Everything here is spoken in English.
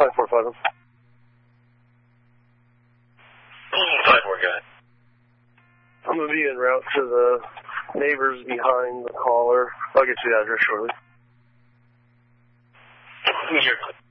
545 him. 5-4, guy. I'm going to be en route to the neighbors behind the caller. I'll get you the address shortly. You're good.